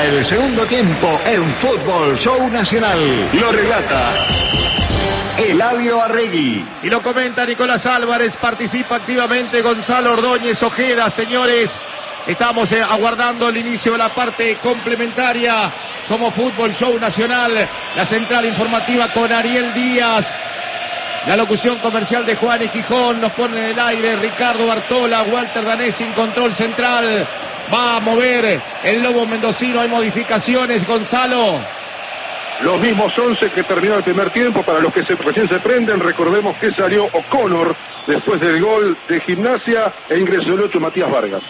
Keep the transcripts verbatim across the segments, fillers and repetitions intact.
Comienza el segundo tiempo en Fútbol Show Nacional. Lo relata Eladio Arregui. Y lo comenta Nicolás Álvarez. Participa activamente Gonzalo Ordóñez Ojeda. Señores, estamos eh, aguardando el inicio de la parte complementaria. Somos Fútbol Show Nacional. La central informativa con Ariel Díaz. La locución comercial de Juan y Gijón. Nos pone en el aire Ricardo Bartola. Walter Danés sin control central. Va a mover el Lobo Mendocino. Hay modificaciones, Gonzalo. Los mismos once que terminó el primer tiempo. Para los que se, recién se prenden, recordemos que salió O'Connor después del gol de Gimnasia e ingresó el ocho Matías Vargas.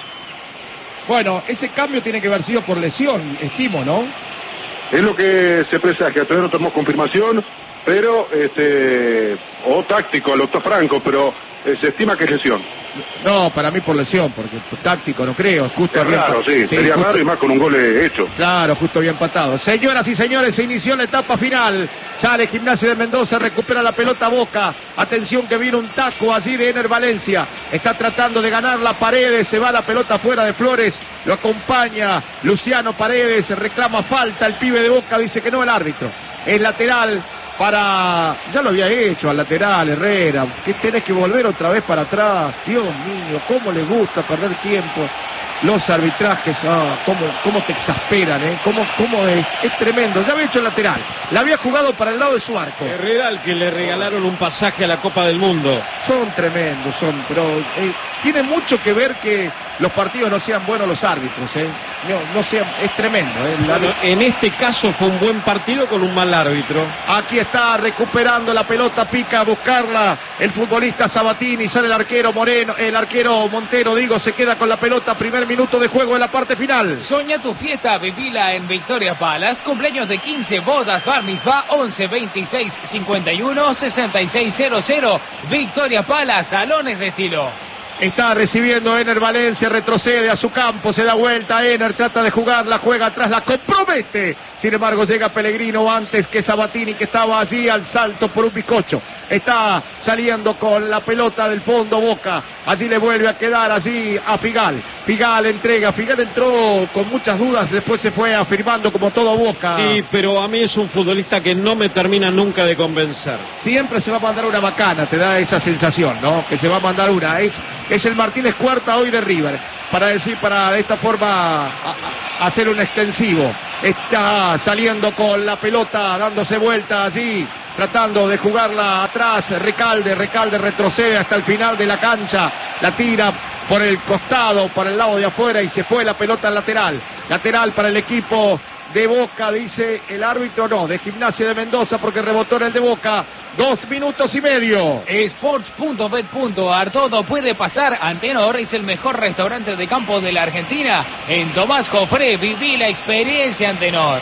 Bueno, ese cambio tiene que haber sido por lesión, estimo, ¿no? Es lo que se presagia, todavía no tenemos confirmación, pero este o táctico, lo optó Franco, pero eh, se estima que es lesión. No, para mí por lesión, porque táctico no creo. Justo es bien raro, sí, sí, sería justo... raro y más con un gol hecho. Claro, justo bien empatado. Señoras y señores, se inició la etapa final. Sale Gimnasia de Mendoza, recupera la pelota Boca. Atención que viene un taco allí de Ener Valencia. Está tratando de ganar la Paredes, se va la pelota fuera de Flores. Lo acompaña Luciano Paredes, reclama falta. El pibe de Boca dice que no, el árbitro. Es lateral. Para, ya lo había hecho al lateral Herrera, que tenés que volver otra vez para atrás. Dios mío, cómo le gusta perder tiempo. Los arbitrajes, ah, cómo, cómo te exasperan, ¿eh? Cómo, cómo es, es tremendo. Ya había hecho el lateral, la había jugado para el lado de su arco. Herrera, al que le regalaron un pasaje a la Copa del Mundo. Son tremendos, son, pero eh, tiene mucho que ver que los partidos no sean buenos los árbitros, ¿eh? No, no sean, es tremendo. ¿eh? Bueno, en este caso fue un buen partido con un mal árbitro. Aquí está recuperando la pelota, pica a buscarla el futbolista Sabatini, sale el arquero Moreno, el arquero Montero, digo, se queda con la pelota, primer minuto de juego en la parte final. Soña tu fiesta, vivila en Victoria Palace, cumpleaños de quince, bodas, bar mitzvah, once, veintiséis, cincuenta y uno, sesenta y seis cero cero, Victoria Palace, salones de estilo. Está recibiendo Ener Valencia, retrocede a su campo, se da vuelta, Ener trata de jugar, la juega atrás, la compromete. Sin embargo llega Pellegrino antes que Sabatini, que estaba allí al salto por un bizcocho. Está saliendo con la pelota del fondo Boca, allí le vuelve a quedar allí a Figal. Figal entrega, Figal entró con muchas dudas, después se fue afirmando como todo Boca. Sí, pero a mí es un futbolista que no me termina nunca de convencer. Siempre se va a mandar una bacana, te da esa sensación, ¿no? Que se va a mandar una, es... Es el Martínez Cuarta hoy de River, para decir, para de esta forma a, a hacer un extensivo. Está saliendo con la pelota, dándose vuelta allí, tratando de jugarla atrás. Recalde, Recalde retrocede hasta el final de la cancha, la tira por el costado, por el lado de afuera y se fue la pelota al lateral. Lateral para el equipo de Boca, dice el árbitro, no, de Gimnasia de Mendoza, porque rebotó en el de Boca. Dos minutos y medio. Sports punto bet punto ar, todo puede pasar. Antenor es el mejor restaurante de campo de la Argentina. En Tomás Jofré, viví la experiencia Antenor.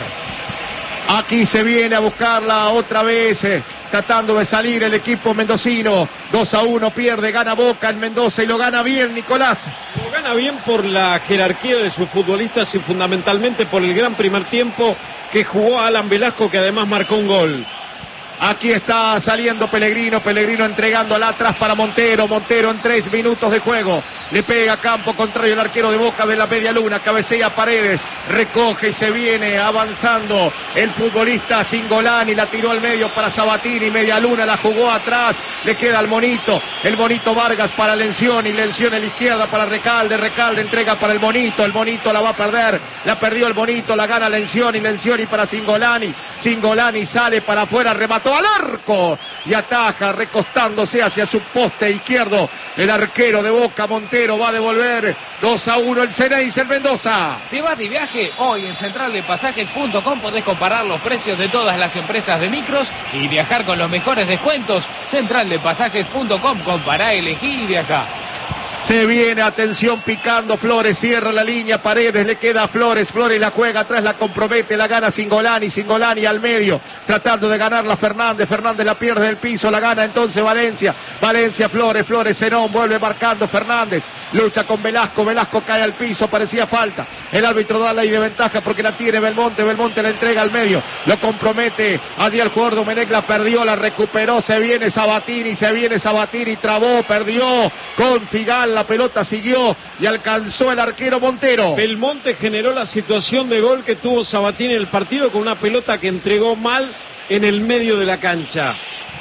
Aquí se viene a buscarla otra vez, eh, tratando de salir el equipo mendocino. dos a uno pierde, gana Boca en Mendoza y lo gana bien Nicolás. Lo gana bien por la jerarquía de sus futbolistas y fundamentalmente por el gran primer tiempo que jugó Alan Velasco, que además marcó un gol. Aquí está saliendo Pellegrino, Pellegrino entregándola atrás para Montero, Montero en tres minutos de juego, le pega a campo contrario el arquero de Boca de la media luna, cabecea Paredes, recoge y se viene avanzando el futbolista Cingolani, la tiró al medio para Sabatini, media luna la jugó atrás, le queda al Monito, el Monito Vargas para Lencioni, Lencioni a la izquierda para Recalde, Recalde entrega para el Monito, el Monito la va a perder, la perdió el Monito, la gana Lencioni, Lencioni para Cingolani, Cingolani sale para afuera, remató al arco y ataja recostándose hacia su poste izquierdo el arquero de Boca. Montero va a devolver dos a uno el Ceneice en Mendoza. ¿Te vas de viaje? Hoy en central de pasajes punto com podés comparar los precios de todas las empresas de micros y viajar con los mejores descuentos. central de pasajes punto com, compará, elegí y viajá. Se viene, atención, picando Flores, cierra la línea, Paredes, le queda a Flores, Flores la juega atrás, la compromete, la gana Cingolani, Cingolani al medio, tratando de ganarla Fernández, Fernández la pierde del piso, la gana entonces Valencia, Valencia, Flores, Flores, Zenón, vuelve marcando Fernández, lucha con Velasco, Velasco cae al piso, parecía falta. El árbitro da ley de ventaja porque la tiene Belmonte, Belmonte la entrega al medio, lo compromete allí el jugador Domenech, la perdió, la recuperó, se viene Sabatini, se viene Sabatini, trabó, perdió con Figal, la pelota siguió y alcanzó el arquero Montero. Belmonte generó la situación de gol que tuvo Sabatini en el partido con una pelota que entregó mal en el medio de la cancha.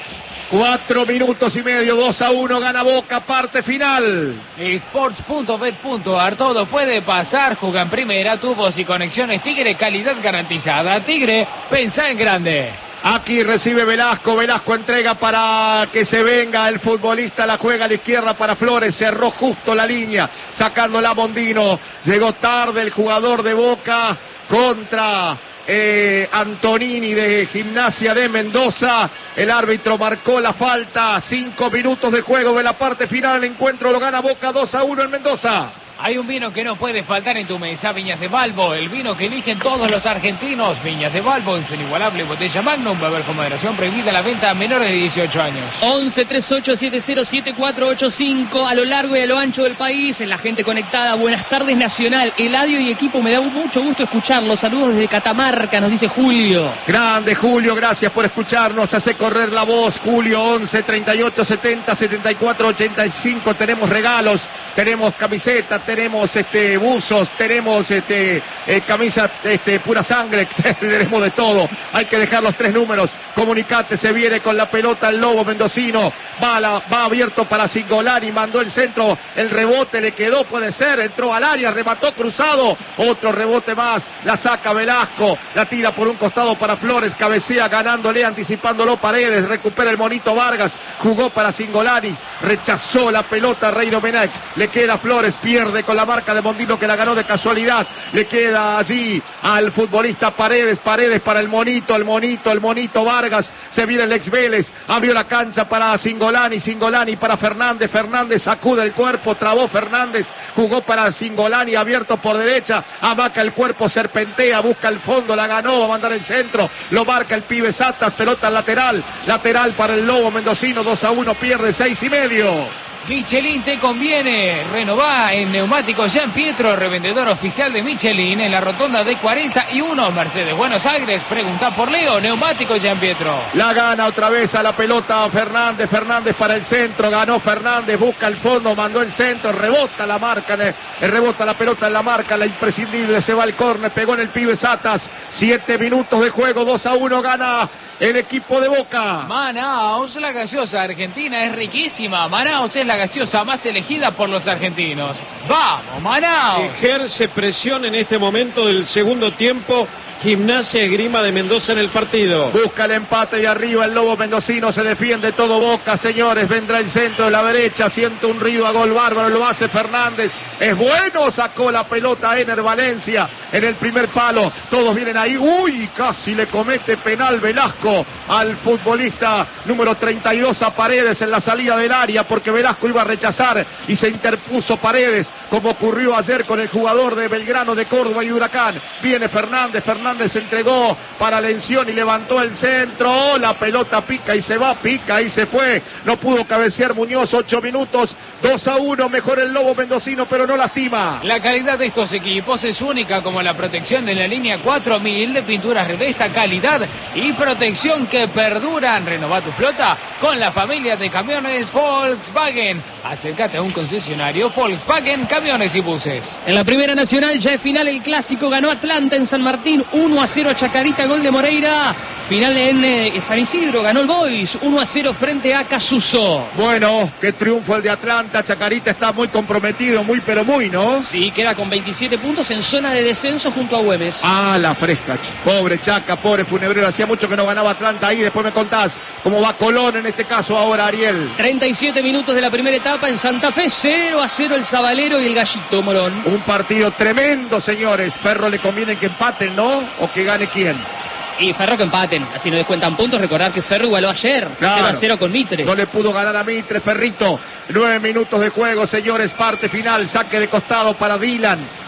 Cuatro minutos y medio, dos a uno, gana Boca, parte final. Sports punto bet punto ar, todo puede pasar, juega en primera, tubos y conexiones Tigre, calidad garantizada. Tigre, pensá en grande. Aquí recibe Velasco, Velasco entrega para que se venga el futbolista, la juega a la izquierda para Flores, cerró justo la línea, sacándola Mondino, llegó tarde el jugador de Boca contra eh, Antonini de Gimnasia de Mendoza, el árbitro marcó la falta, cinco minutos de juego de la parte final, el encuentro lo gana Boca dos a uno en Mendoza. Hay un vino que no puede faltar en tu mesa, Viñas de Balbo, el vino que eligen todos los argentinos. Viñas de Balbo en su inigualable botella Magnum, beber con moderación, prohibida la venta a menores de dieciocho años. once treinta y ocho setenta siete cuatro ocho cinco a lo largo y a lo ancho del país, en la gente conectada. Buenas tardes Nacional, Eladio y equipo, me da mucho gusto escucharlos. Saludos desde Catamarca, nos dice Julio. Grande Julio, gracias por escucharnos, hace correr la voz Julio. Once treinta y ocho setenta setenta y cuatro ochenta y cinco, tenemos regalos, tenemos camisetas, tenemos este buzos, tenemos este eh, camisa este pura sangre, tenemos de todo. Hay que dejar los tres números. Comunicate, se viene con la pelota el Lobo mendocino, va, la, va abierto para Cingolani, mandó el centro, el rebote le quedó, puede ser, entró al área, remató cruzado, otro rebote más, la saca Velasco, la tira por un costado para Flores, cabecea ganándole, anticipándolo Paredes, recupera el monito Vargas, jugó para Cingolani, rechazó la pelota Rey Domenech, le queda Flores, pierde con la marca de Mondino que la ganó de casualidad, le queda allí al futbolista Paredes, Paredes para el monito, el monito, el monito Vargas, se viene el ex Vélez, abrió la cancha para Cingolani, Cingolani para Fernández, Fernández sacude el cuerpo, trabó Fernández, jugó para Cingolani, abierto por derecha, amaca el cuerpo, serpentea, busca el fondo, la ganó, va a mandar el centro, lo marca el pibe Satas, pelota lateral, lateral para el Lobo mendocino, dos a uno, pierde seis y medio. Michelin te conviene, renová en Neumáticos Jean Pietro, revendedor oficial de Michelin en la rotonda de cuarenta y uno, Mercedes Buenos Aires, pregunta por Leo, Neumáticos Jean Pietro. La gana otra vez a la pelota Fernández, Fernández para el centro, ganó Fernández, busca el fondo, mandó el centro, rebota la marca, rebota la pelota en la marca, la imprescindible, se va al córner, pegó en el pibe Satas, siete minutos de juego, dos a uno, gana el equipo de Boca. Manaos, la gaseosa argentina es riquísima. Manaos es la gaseosa más elegida por los argentinos. ¡Vamos, Manaos! Ejerce presión en este momento del segundo tiempo Gimnasia Esgrima de Mendoza en el partido. Busca el empate y arriba el Lobo mendocino, se defiende todo Boca, señores, vendrá el centro de la derecha, siente un río a gol bárbaro, lo hace Fernández, es bueno, sacó la pelota Ener Valencia en el primer palo, todos vienen ahí, uy, casi le comete penal Velasco al futbolista número treinta y dos a Paredes en la salida del área, porque Velasco iba a rechazar y se interpuso Paredes, como ocurrió ayer con el jugador de Belgrano, de Córdoba y Huracán. Viene Fernández, Fernández se entregó para Lención y levantó el centro, la pelota pica y se va, pica y se fue, no pudo cabecear Muñoz, ocho minutos, dos a uno, mejor el Lobo mendocino pero no lastima. La calidad de estos equipos es única, como la protección de la línea cuatro mil de pinturas Revesta, calidad y protección que perduran. Renova tu flota con la familia de camiones Volkswagen. Acércate a un concesionario Volkswagen, camiones y buses. En la Primera Nacional ya es final el clásico, ganó Atlanta en San Martín, uno a cero Chacarita, gol de Moreira. Final en eh, San Isidro, ganó el Boys, uno a cero frente a Casuso. Bueno, qué triunfo el de Atlanta, Chacarita está muy comprometido, muy pero muy, ¿no? Sí, queda con veintisiete puntos en zona de descenso junto a Güemes. Ah, la fresca, pobre Chaca, pobre Funebrero, hacía mucho que no ganaba Atlanta ahí, después me contás cómo va Colón en este caso ahora, Ariel. treinta y siete minutos de la primera etapa en Santa Fe, cero a cero el Zabalero y el Gallito Morón. Un partido tremendo, señores. Ferro le conviene que empaten, ¿no? ¿O que gane quién? Y Ferro que empaten, así no descuentan puntos. Recordar que Ferro igualó ayer, claro, cero a cero con Mitre. No le pudo ganar a Mitre, Ferrito. Nueve minutos de juego, señores, parte final, saque de costado para Dylan.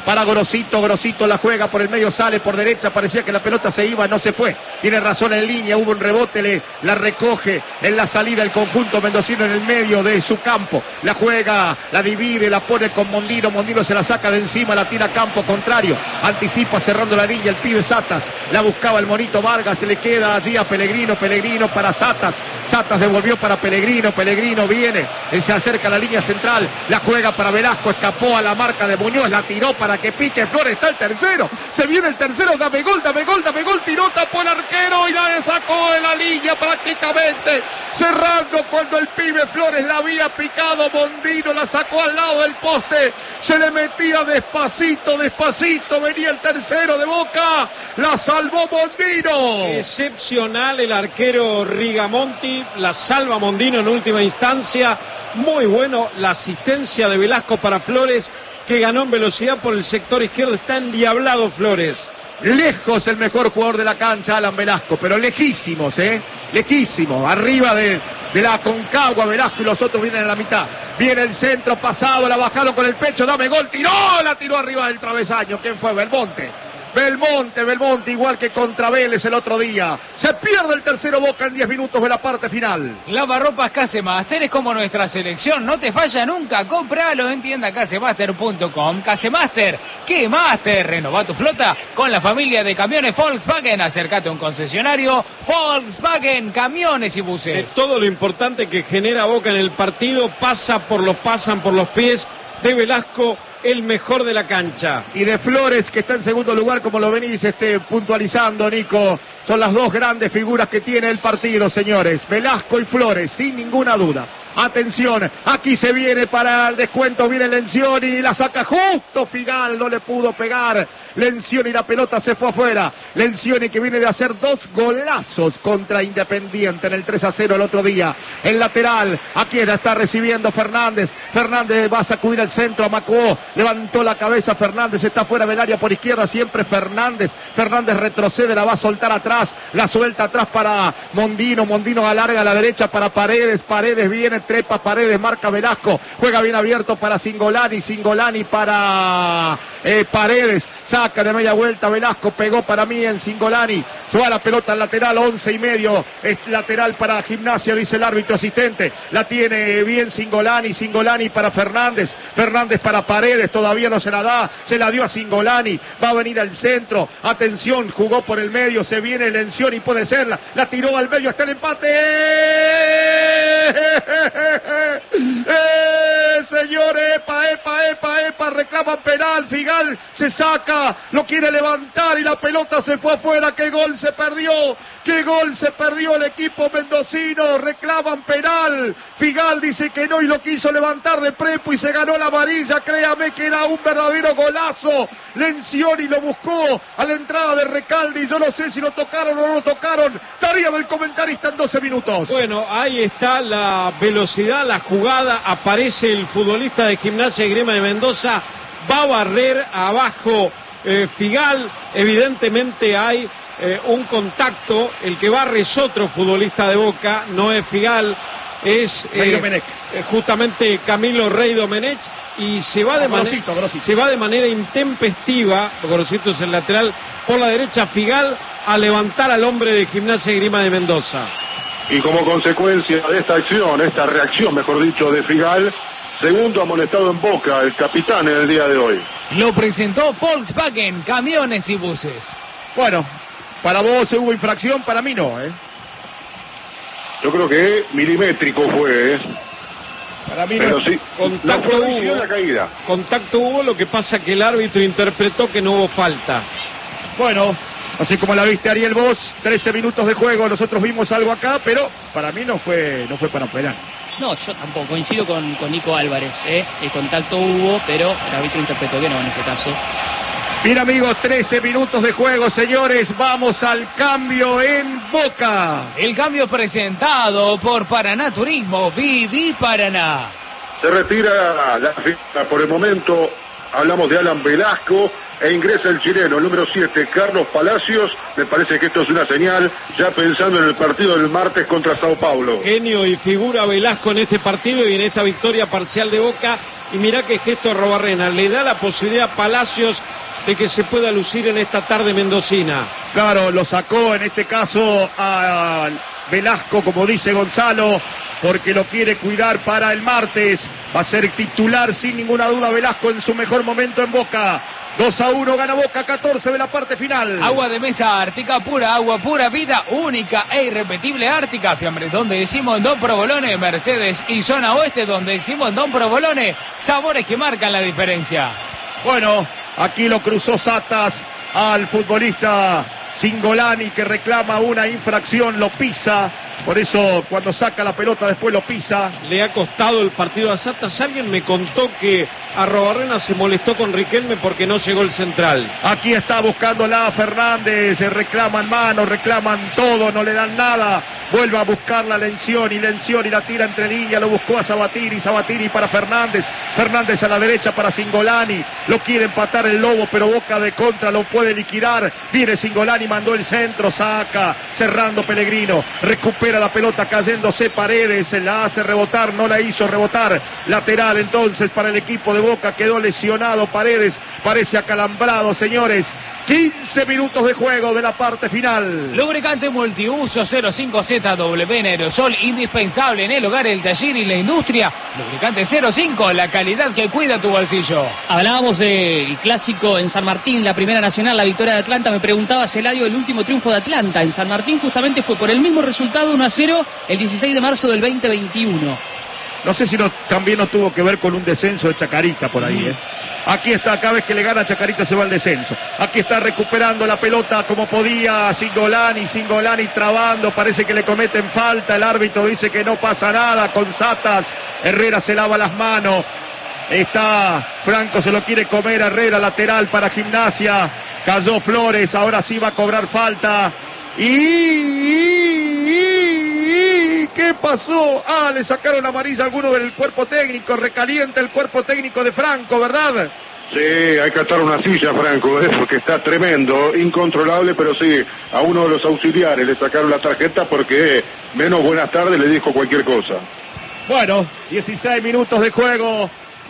para Grosito, Grosito la juega por el medio, sale por derecha, parecía que la pelota se iba, no se fue, tiene razón en línea, hubo un rebote, le, la recoge en la salida el conjunto mendocino en el medio de su campo, la juega, la divide, la pone con Mondino, Mondino se la saca de encima, la tira a campo contrario, anticipa cerrando la línea el pibe Satas, la buscaba el monito Vargas, se le queda allí a Pellegrino, Pellegrino para Satas, Satas devolvió para Pellegrino, Pellegrino viene, él se acerca a la línea central, la juega para Velasco, escapó a la marca de Muñoz, la tiró para que pique Flores, está el tercero, se viene el tercero, dame gol, dame gol, dame gol, tiró, tapó el arquero y la sacó de la línea prácticamente, cerrando cuando el pibe Flores la había picado, Mondino la sacó al lado del poste, se le metía despacito, despacito, venía el tercero de Boca, la salvó Mondino. Excepcional el arquero Rigamonti, la salva Mondino en última instancia, muy bueno la asistencia de Velasco para Flores, que ganó en velocidad por el sector izquierdo, está endiablado Flores. Lejos el mejor jugador de la cancha, Alan Velasco, pero lejísimos, ¿eh? Lejísimos, arriba de, de la Concagua Velasco y los otros vienen a la mitad. Viene el centro pasado, la bajaron con el pecho, dame gol, tiró, la tiró arriba del travesaño. ¿Quién fue? Belmonte. Belmonte, Belmonte, igual que contra Vélez el otro día. Se pierde el tercero Boca en diez minutos de la parte final. Lavarropas Casemaster es como nuestra selección, no te falla nunca. Cómpralo en tienda casemaster punto com. Casemaster, ¿qué master? Renova tu flota con la familia de camiones Volkswagen. Acércate a un concesionario Volkswagen, camiones y buses. De todo lo importante que genera Boca en el partido, pasa por los, pasan por los pies de Velasco, el mejor de la cancha. Y de Flores, que está en segundo lugar, como lo venís este, puntualizando, Nico. Son las dos grandes figuras que tiene el partido, señores. Velasco y Flores, sin ninguna duda. Atención, aquí se viene para el descuento, viene Lencioni y la saca justo Figal, no le pudo pegar. Lencioni y la pelota se fue afuera. Lencioni que viene de hacer dos golazos contra Independiente en el tres a cero el otro día. El lateral, aquí está recibiendo Fernández. Fernández va a sacudir el centro a Macuó. Levantó la cabeza Fernández, está fuera del área por izquierda, siempre Fernández. Fernández retrocede, la va a soltar atrás, la suelta atrás para Mondino. Mondino alarga a la derecha para Paredes. Paredes viene, trepa Paredes, marca Velasco, juega bien abierto para Cingolani, Cingolani para eh, Paredes, saca de media vuelta Velasco, pegó para mí en Cingolani, suba la pelota al lateral, once y medio, es lateral para Gimnasia, dice el árbitro asistente, la tiene bien Cingolani, Cingolani para Fernández, Fernández para Paredes, todavía no se la da, se la dio a Cingolani, va a venir al centro, atención, jugó por el medio, se viene Lencioni, puede ser, la, la tiró al medio, está el empate. Eh, señores, epa, epa, epa, epa, reclaman penal, Figal se saca, lo quiere levantar y la pelota se fue afuera. Qué gol se perdió, qué gol se perdió el equipo mendocino, reclaman penal, Figal dice que no y lo quiso levantar de prepo y se ganó la amarilla, créame que era un verdadero golazo. Lencioni lo buscó a la entrada de Recaldi, yo no sé si lo tocaron o no lo tocaron, tarea del comentarista en doce minutos. Bueno, ahí está la velocidad, la jugada, aparece el futbolista de Gimnasia y Grima de Mendoza, va a barrer abajo eh, Figal, evidentemente hay eh, un contacto, el que barre es otro futbolista de Boca, no es Figal, es eh, eh, justamente Camilo Rey Domenech, y se va, de Grosito, Grosito. se va de manera intempestiva, Grosito es el lateral, por la derecha Figal, a levantar al hombre de Gimnasia y Grima de Mendoza. Y como consecuencia de esta acción, esta reacción, mejor dicho, de Figal, segundo amonestado en Boca, el capitán en el día de hoy. Lo presentó Volkswagen, camiones y buses. Bueno, para vos hubo infracción, para mí no, ¿eh? Yo creo que milimétrico fue, ¿eh? Para mí Pero no. sí, Contacto no fue hubo, la caída. contacto hubo, lo que pasa que el árbitro interpretó que no hubo falta. Bueno, así como la viste Ariel vos, trece minutos de juego, nosotros vimos algo acá, pero para mí no fue, no fue para penal. No, yo tampoco, coincido con, con Nico Álvarez, ¿eh? El contacto hubo, pero el árbitro interpretó que no en este caso. Bien amigos, trece minutos de juego, señores, vamos al cambio en Boca. El cambio presentado por Paraná Turismo, Viví Paraná. Se retira la fila por el momento, hablamos de Alan Velasco, e ingresa el chileno, el número siete, Carlos Palacios. Me parece que esto es una señal, ya pensando en el partido del martes contra Sao Paulo. Genio y figura Velasco en este partido y en esta victoria parcial de Boca. y mirá qué gesto Arrobarrena, le da la posibilidad a Palacios de que se pueda lucir en esta tarde mendocina. Claro, lo sacó en este caso a Velasco, como dice Gonzalo, porque lo quiere cuidar para el martes. Va a ser titular sin ninguna duda Velasco en su mejor momento en Boca. dos a uno gana Boca, catorce de la parte final. Agua de mesa Ártica, pura agua, pura vida, única e irrepetible Ártica. Fiambre, donde decimos Don Provolone, Mercedes y Zona Oeste, donde decimos Don Provolone. Sabores que marcan la diferencia. Bueno, aquí lo cruzó Satas al futbolista Cingolani, que reclama una infracción, lo pisa. Por eso cuando saca la pelota después lo pisa. Le ha costado el partido a Satas. Alguien me contó que Arrobarrena se molestó con Riquelme porque no llegó el central. Aquí está buscándola Fernández, reclaman mano, reclaman todo, no le dan nada. Vuelve a buscar la Lencioni, Lencioni la tira entre líneas, lo buscó a Sabatini, Sabatini para Fernández, Fernández a la derecha para Cingolani, lo quiere empatar el Lobo, pero Boca de contra lo puede liquidar. Viene Cingolani, mandó el centro, saca, cerrando Pellegrino, recupera la pelota cayéndose Paredes, se la hace rebotar, no la hizo rebotar. Lateral entonces para el equipo de Boca, quedó lesionado Paredes, parece acalambrado, señores. quince minutos de juego de la parte final. Lubricante multiuso cero cinco Z W en aerosol, indispensable en el hogar, el taller y la industria. Lubricante cero cinco, la calidad que cuida tu bolsillo. Hablábamos del clásico en San Martín, la Primera Nacional, la victoria de Atlanta. Me preguntaba Eladio, el último triunfo de Atlanta en San Martín justamente fue por el mismo resultado, uno a cero, el dieciséis de marzo del veinte veintiuno. No sé si no, también no tuvo que ver con un descenso de Chacarita por ahí, ¿eh? Aquí está, cada vez que le gana Chacarita se va al descenso. Aquí está recuperando la pelota como podía Cingolani, Cingolani trabando, parece que le cometen falta, el árbitro dice que no pasa nada con Satas, Herrera se lava las manos, está Franco, se lo quiere comer, Herrera lateral para Gimnasia, cayó Flores, ahora sí va a cobrar falta. Y, y, y ¿qué pasó? Ah, le sacaron amarilla a alguno del cuerpo técnico, recalienta el cuerpo técnico de Franco, ¿verdad? Sí, hay que atar una silla, Franco, ¿eh? Porque está tremendo, incontrolable, pero sí, a uno de los auxiliares le sacaron la tarjeta porque menos buenas tardes le dijo cualquier cosa. Bueno, dieciséis minutos de juego,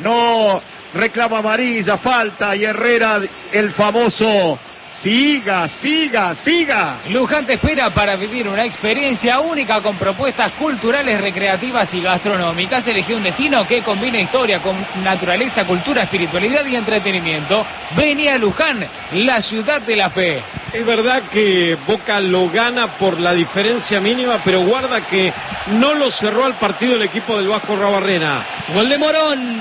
no reclama amarilla, falta, y Herrera, el famoso... Siga, siga, siga. Luján te espera para vivir una experiencia única con propuestas culturales, recreativas y gastronómicas. Elegí un destino que combina historia con naturaleza, cultura, espiritualidad y entretenimiento. Vení a Luján, la ciudad de la fe. Es verdad que Boca lo gana por la diferencia mínima, pero guarda que no lo cerró al partido el equipo del Vasco Arrobarrena. Gol de Morón.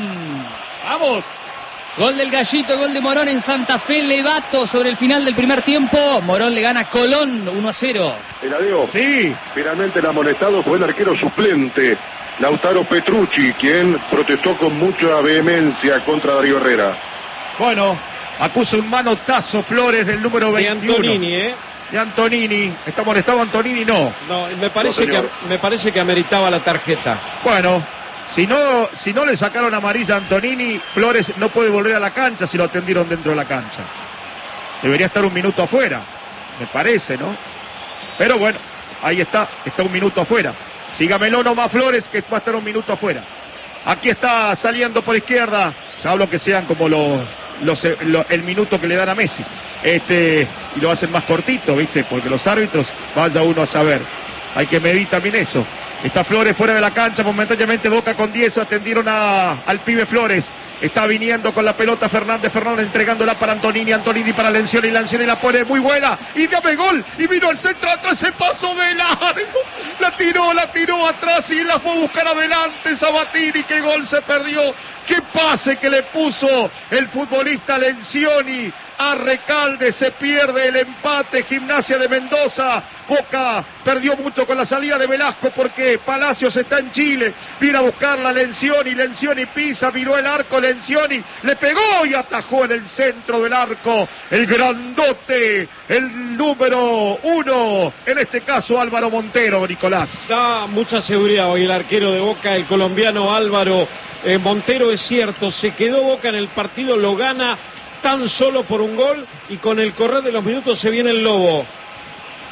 Vamos. Gol del Gallito, gol de Morón en Santa Fe, Levato sobre el final del primer tiempo. Morón le gana a Colón uno a cero. Eladio, sí. Finalmente el amonestado fue el arquero suplente, Lautaro Petrucci, quien protestó con mucha vehemencia contra Darío Herrera. Bueno, acusa un manotazo Flores del número veintiuno. De Antonini, ¿eh? De Antonini. ¿Está molestado Antonini? No. No, me parece, no, que, me parece que ameritaba la tarjeta. Bueno... Si no, si no le sacaron amarilla a Antonini, Flores no puede volver a la cancha si lo atendieron dentro de la cancha. Debería estar un minuto afuera, me parece, ¿no? Pero bueno, ahí está, está un minuto afuera. Sígamelo nomás Flores, que va a estar un minuto afuera. Aquí está saliendo por izquierda. Se habla que sean como los, los, los, el minuto que le dan a Messi. Este, y lo hacen más cortito, ¿viste? Porque los árbitros, vaya uno a saber. Hay que medir también eso. Está Flores fuera de la cancha, momentáneamente Boca con diez, atendieron a, al pibe Flores. Está viniendo con la pelota Fernández, Fernández entregándola para Antonini, Antonini para Lencioni, Lencioni la pone muy buena, y dame gol, y vino al centro atrás, se pasó de largo, la tiró, la tiró atrás y la fue a buscar adelante Sabatini, qué gol se perdió, qué pase que le puso el futbolista Lencioni a Recalde, se pierde el empate, Gimnasia de Mendoza, Boca perdió mucho con la salida de Velasco porque Palacios está en Chile, viene a buscarla Lencioni, Lencioni pisa, miró el arco, Lencioni le pegó y atajó en el centro del arco, el grandote, el número uno, en este caso Álvaro Montero, Nicolás. Da mucha seguridad hoy el arquero de Boca, el colombiano Álvaro eh, Montero, es cierto, se quedó Boca en el partido, lo gana tan solo por un gol y con el correr de los minutos se viene el Lobo.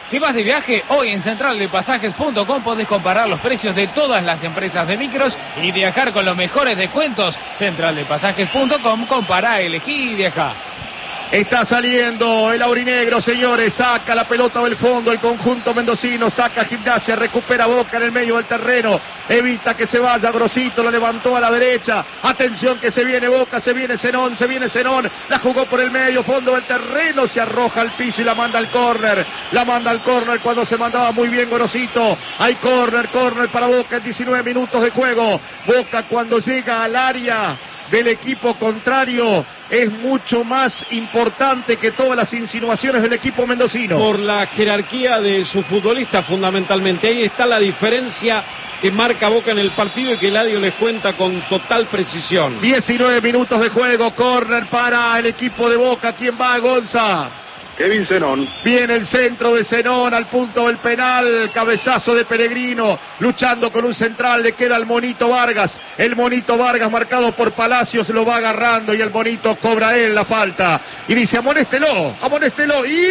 ¿Te vas de viaje? Hoy en central de pasajes punto com podés comparar los precios de todas las empresas de micros y viajar con los mejores descuentos. central de pasajes punto com, compará, elegí y viajá. Está saliendo el aurinegro, señores, saca la pelota del fondo, el conjunto mendocino, saca Gimnasia, recupera Boca en el medio del terreno, evita que se vaya Grosito, lo levantó a la derecha, atención que se viene Boca, se viene Zenón, se viene Zenón, la jugó por el medio, fondo del terreno, se arroja al piso y la manda al córner, la manda al córner cuando se mandaba muy bien Grosito, hay córner, córner para Boca en diecinueve minutos de juego, Boca cuando llega al área del equipo contrario es mucho más importante que todas las insinuaciones del equipo mendocino. Por la jerarquía de su futbolista fundamentalmente, ahí está la diferencia que marca Boca en el partido y que Eladio les cuenta con total precisión. diecinueve minutos de juego, córner para el equipo de Boca, ¿quién va? Gonza. Kevin Zenón. Viene el centro de Zenón al punto del penal, cabezazo de Pellegrino, luchando con un central, le queda el Monito Vargas, el Monito Vargas marcado por Palacios, lo va agarrando y el Monito cobra él la falta y dice amonéstelo, amonéstelo y...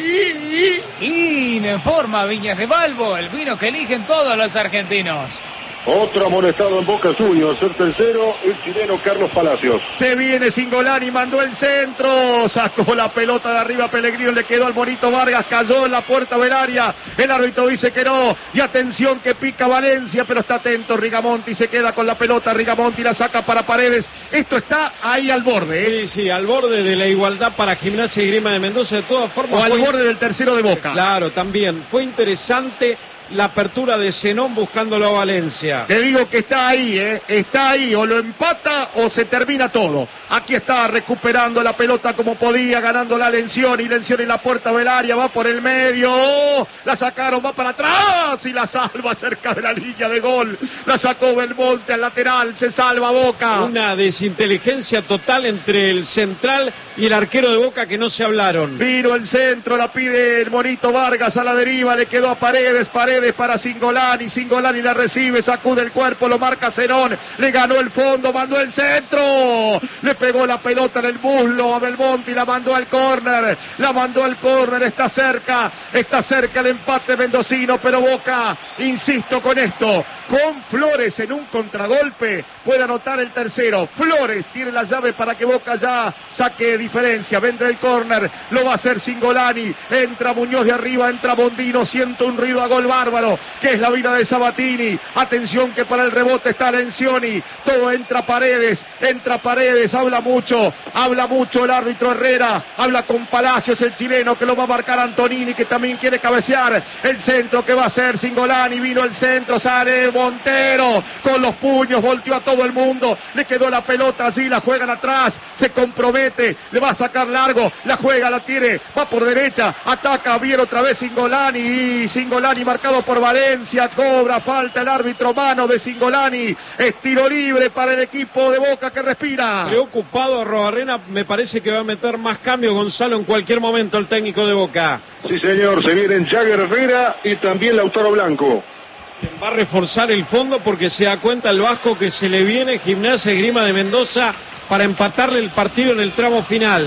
y, y... y en forma Viñas de Balbo, el vino que eligen todos los argentinos. Otro amonestado en Boca Juniors, el tercero, el chileno Carlos Palacios. Se viene Singolani, mandó el centro, sacó la pelota de arriba Pellegrino, le quedó al Monito Vargas, cayó en la puerta del área, el árbitro dice que no, y atención que pica Valencia, pero está atento Rigamonti, se queda con la pelota, Rigamonti la saca para Paredes, esto está ahí al borde. ¿eh? Sí, sí, al borde de la igualdad para Gimnasia y Grima de Mendoza, de todas formas. O al borde del tercero de Boca. Claro, también, fue interesante la apertura de Zenón buscándolo a Valencia. Te digo que está ahí, ¿eh? Está ahí, o lo empata o se termina todo. Aquí está recuperando la pelota como podía, ganando la Lención y Lención en la puerta del área, va por el medio, oh, la sacaron, va para atrás y la salva cerca de la línea de gol. La sacó Belmonte al lateral, se salva Boca. Una desinteligencia total entre el central y el arquero de Boca que no se hablaron. Vino el centro, la pide el Monito Vargas a la deriva, le quedó a Paredes, Paredes para Singolani, Singolani la recibe, sacude el cuerpo, lo marca Zenón, le ganó el fondo, mandó el centro, le pegó la pelota en el muslo a Belmonte y la mandó al córner, la mandó al córner, está cerca, está cerca el empate mendocino, pero Boca, insisto con esto, con Flores en un contragolpe, puede anotar el tercero. Flores tiene la llave para que Boca ya saque diferencia, vendrá el córner, lo va a hacer Singolani, entra Muñoz de arriba, entra Bondino, siente un ruido a gol bárbaro, que es la vida de Sabatini, atención que para el rebote está Lencioni, todo entra Paredes, entra Paredes, habla mucho, habla mucho el árbitro Herrera, habla con Palacios, el chileno que lo va a marcar Antonini, que también quiere cabecear, el centro que va a hacer Singolani, vino el centro, sale Montero, con los puños, volteó a todo el mundo, le quedó la pelota allí, la juegan atrás, se compromete, le va a sacar largo, la juega, la tiene, va por derecha, ataca bien otra vez Singolani, y Singolani marcado por Valencia, cobra falta el árbitro, mano de Singolani, es tiro libre para el equipo de Boca que respira. Preocupado Arrobarrena, me parece que va a meter más cambio Gonzalo en cualquier momento el técnico de Boca. Sí señor, se vienen Jagger Herrera y también Lautaro Blanco. Va a reforzar el fondo porque se da cuenta el Vasco que se le viene Gimnasia y Grima de Mendoza para empatarle el partido en el tramo final.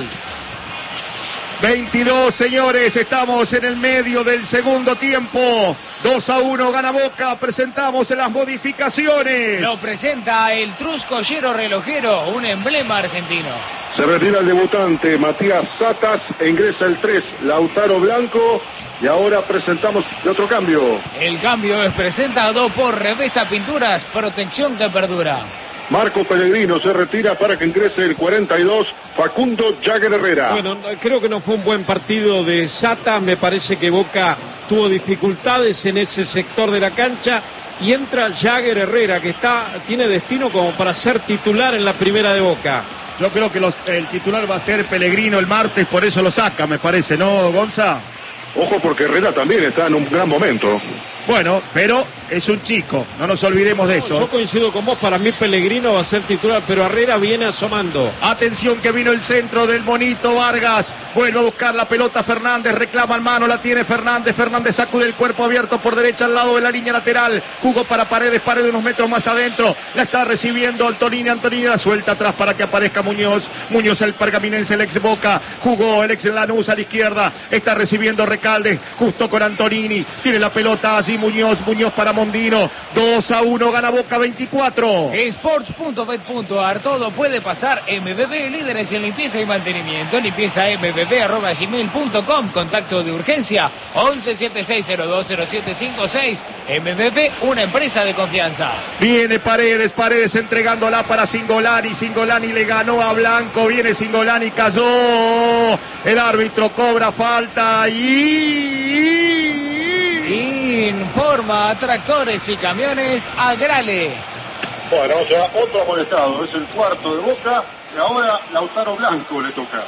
veintidós, señores, estamos en el medio del segundo tiempo. dos a uno gana Boca, presentamos las modificaciones. Lo presenta el Truscollero Relojero, un emblema argentino. Se retira el debutante Matías Satas e ingresa el tres, Lautaro Blanco. Y ahora presentamos el otro cambio. El cambio es presentado por Revesta Pinturas, protección que perdura. Marco Pellegrino se retira para que ingrese el cuarenta y dos, Facundo Jagger Herrera. Bueno, creo que no fue un buen partido de Sata, me parece que Boca tuvo dificultades en ese sector de la cancha y entra Jagger Herrera, que está tiene destino como para ser titular en la primera de Boca. Yo creo que los, el titular va a ser Pellegrino el martes, por eso lo saca, me parece, ¿no, Gonza? Ojo porque Herrera también está en un gran momento. Bueno, pero es un chico, no nos olvidemos de eso. Yo coincido con vos, para mí Pellegrino va a ser titular, pero Herrera viene asomando. Atención que vino el centro del Monito Vargas, vuelve a buscar la pelota Fernández, reclama en mano, la tiene Fernández, Fernández sacude el cuerpo abierto por derecha al lado de la línea lateral, jugó para Paredes, Paredes unos metros más adentro, la está recibiendo Antonini, Antonini la suelta atrás para que aparezca Muñoz, Muñoz el pergaminense, el ex Boca, jugó el ex Lanús a la izquierda, está recibiendo Recalde, justo con Antonini, tiene la pelota allí Muñoz, Muñoz para Mondino, dos a uno gana Boca veinticuatro. Sports punto bet punto ar, todo puede pasar. M B B, líderes en limpieza y mantenimiento. Limpieza m b b arroba gmail punto com. Contacto de urgencia once setenta y seis cero dos cero siete cinco seis. M B B, una empresa de confianza. Viene Paredes, Paredes entregándola para Singolani, Singolani le ganó a Blanco, viene Singolani, cayó. El árbitro cobra falta y... Informa a Tractores y Camiones Agrale. Bueno, o sea, otro amonestado, es el cuarto de Boca y ahora Lautaro Blanco le toca.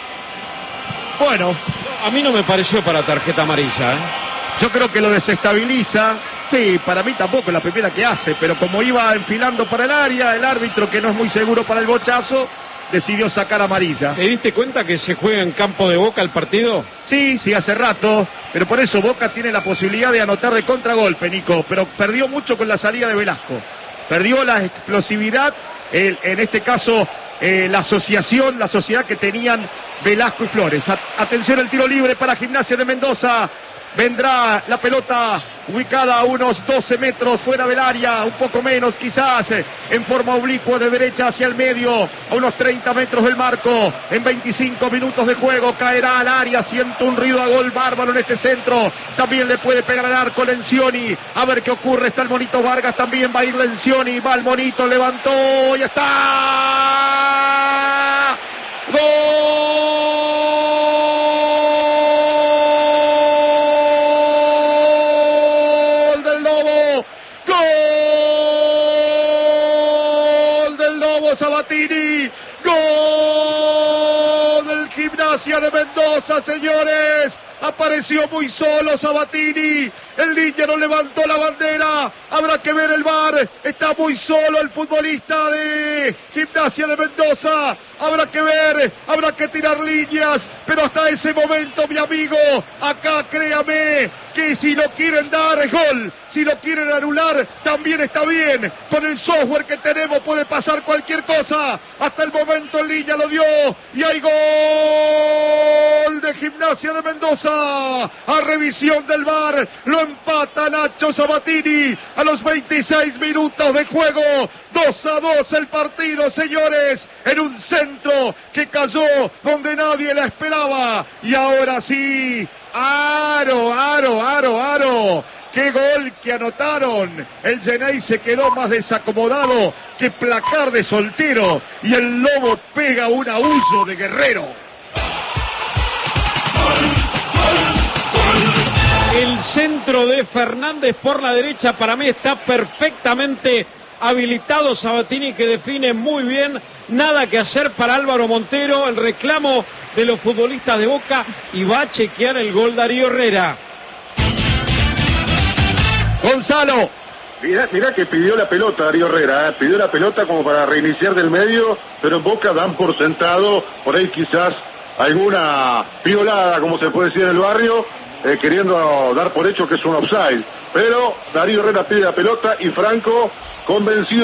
Bueno, a mí no me pareció para tarjeta amarilla, ¿eh? Yo creo que lo desestabiliza. Sí, para mí tampoco es la primera que hace, pero como iba enfilando para el área, el árbitro, que no es muy seguro para el bochazo, decidió sacar amarilla. ¿Te diste cuenta que se juega en campo de Boca el partido? Sí, sí, hace rato, pero por eso Boca tiene la posibilidad de anotar de contragolpe, Nico, pero perdió mucho con la salida de Velasco. Perdió la explosividad, el, en este caso eh, la asociación, la sociedad que tenían Velasco y Flores. A, atención el tiro libre para Gimnasia de Mendoza. Vendrá la pelota ubicada a unos doce metros fuera del área, un poco menos quizás, en forma oblicua de derecha hacia el medio, a unos treinta metros del marco. En veinticinco minutos de juego caerá al área, siente un ruido a gol bárbaro en este centro. También le puede pegar al arco Lencioni, a ver qué ocurre. Está el Monito Vargas, también va a ir Lencioni, va el Monito, levantó y está. ¡Gol! Sabatini, gol del Gimnasia de Mendoza, señores. Apareció muy solo Sabatini, el niño no levantó la bandera, habrá que ver el V A R, está muy solo el futbolista de Gimnasia de Mendoza, habrá que ver, habrá que tirar líneas, pero hasta ese momento, mi amigo, acá créame que si lo quieren dar es gol, si lo quieren anular también está bien, con el software que tenemos puede pasar cualquier cosa. Hasta el momento en línea lo dio y hay gol de Gimnasia de Mendoza. A revisión del V A R lo empata Nacho Sabatini a los veintiséis minutos de juego. dos a dos el partido, señores, en un centro que cayó donde nadie la esperaba. Y ahora sí, aro, aro, aro, aro. ¡Qué gol que anotaron! El Genei se quedó más desacomodado que placar de Soltero. Y el Lobo pega un aullo de Guerrero. El centro de Fernández por la derecha para mí está perfectamente habilitado. Sabatini, que define muy bien. Nada que hacer para Álvaro Montero. El reclamo de los futbolistas de Boca y va a chequear el gol Darío Herrera. Gonzalo. Mirá, mirá que pidió la pelota Darío Herrera, ¿eh? Pidió la pelota como para reiniciar del medio, pero en Boca dan por sentado, por ahí quizás alguna piolada, como se puede decir en el barrio, eh, queriendo dar por hecho que es un offside. Pero Darío Herrera pide la pelota y Franco, convencido